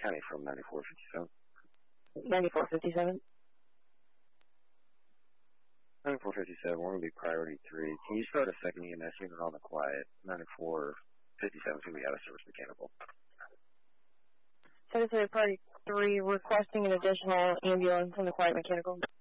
County from 9457. 9457. 9457, we're going to be priority 3. Can you start a second EMS unit on the quiet? 9457 is going to be out of service mechanical. So this is priority 3, requesting an additional ambulance on the quiet mechanical.